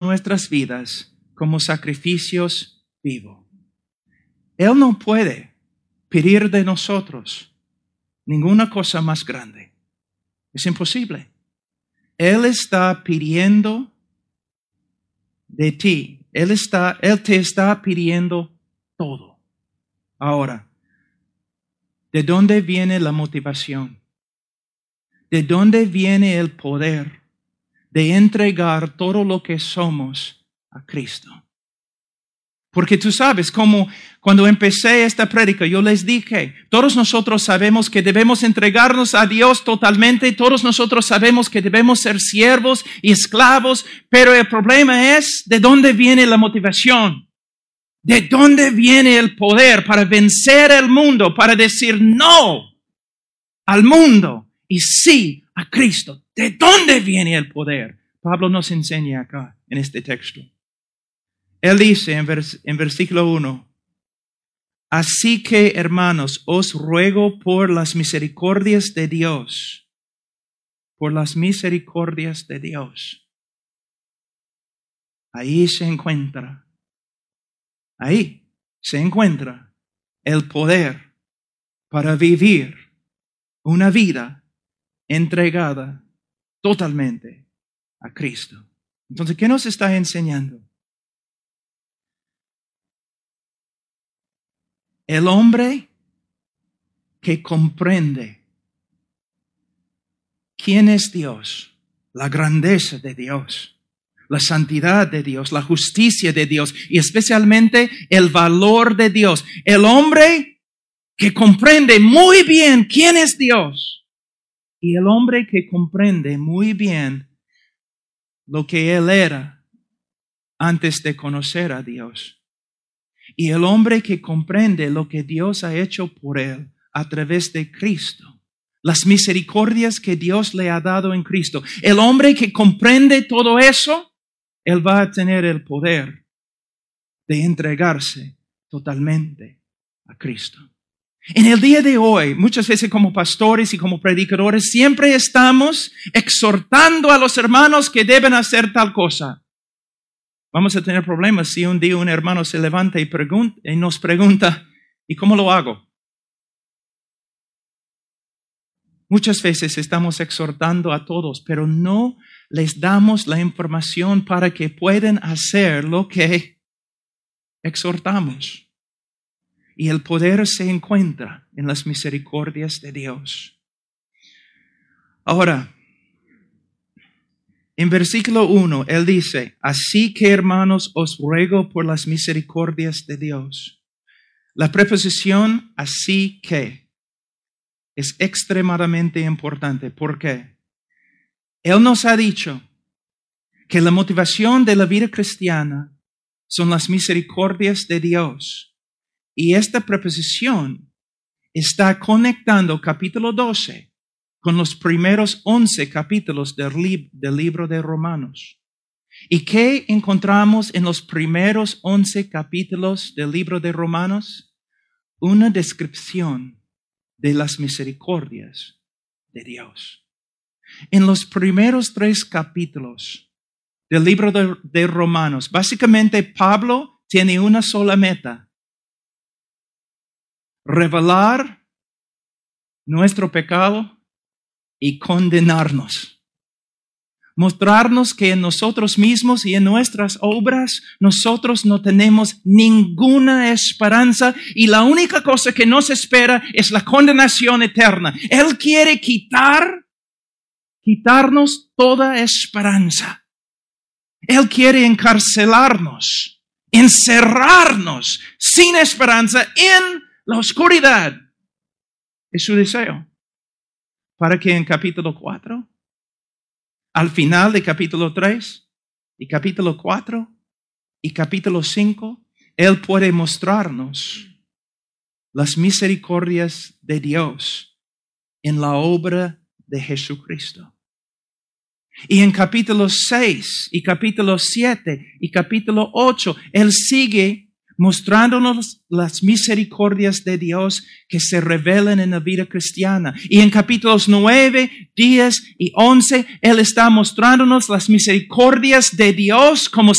nuestras vidas como sacrificios vivos. Él no puede pedir de nosotros ninguna cosa más grande. Es imposible. Él está pidiendo de ti. Él te está pidiendo todo. Ahora, ¿de dónde viene la motivación? ¿De dónde viene el poder de entregar todo lo que somos a Cristo? Porque tú sabes, como cuando empecé esta prédica, yo les dije, todos nosotros sabemos que debemos entregarnos a Dios totalmente, todos nosotros sabemos que debemos ser siervos y esclavos, pero el problema es, ¿de dónde viene la motivación? ¿De dónde viene el poder para vencer el mundo, para decir no al mundo y sí a Cristo? ¿De dónde viene el poder? Pablo nos enseña acá en este texto. Él dice en versículo 1, así que, hermanos, os ruego por las misericordias de Dios, por las misericordias de Dios. Ahí se encuentra el poder para vivir una vida entregada totalmente a Cristo. Entonces, ¿qué nos está enseñando? El hombre que comprende quién es Dios, la grandeza de Dios, la santidad de Dios, la justicia de Dios y especialmente el valor de Dios. El hombre que comprende muy bien quién es Dios y el hombre que comprende muy bien lo que él era antes de conocer a Dios. Y el hombre que comprende lo que Dios ha hecho por él a través de Cristo, las misericordias que Dios le ha dado en Cristo. El hombre que comprende todo eso, él va a tener el poder de entregarse totalmente a Cristo. En el día de hoy, muchas veces como pastores y como predicadores, siempre estamos exhortando a los hermanos que deben hacer tal cosa. Vamos a tener problemas si un día un hermano se levanta y nos pregunta, ¿y cómo lo hago? Muchas veces estamos exhortando a todos, pero no les damos la información para que puedan hacer lo que exhortamos. Y el poder se encuentra en las misericordias de Dios. Ahora, en versículo 1, él dice, así que hermanos, os ruego por las misericordias de Dios. La preposición así que es extremadamente importante. ¿Por qué? Él nos ha dicho que la motivación de la vida cristiana son las misericordias de Dios. Y esta preposición está conectando capítulo 12 con los primeros 11 capítulos del libro de Romanos. ¿Y qué encontramos en los primeros 11 capítulos del libro de Romanos? Una descripción de las misericordias de Dios. En los primeros 3 capítulos del libro de Romanos, básicamente Pablo tiene una sola meta: revelar nuestro pecado y condenarnos. Mostrarnos que en nosotros mismos y en nuestras obras nosotros no tenemos ninguna esperanza y la única cosa que nos espera es la condenación eterna. Él quiere quitarnos toda esperanza. Él quiere encarcelarnos, encerrarnos sin esperanza en la oscuridad. Es su deseo. Para que en capítulo 4, al final de capítulo 3 y capítulo 4 y capítulo 5, Él puede mostrarnos las misericordias de Dios en la obra de Jesucristo. Y en capítulo 6 y capítulo 7 y capítulo 8, Él sigue mostrándonos las misericordias de Dios que se revelan en la vida cristiana. Y en capítulos 9, 10 y 11, Él está mostrándonos las misericordias de Dios como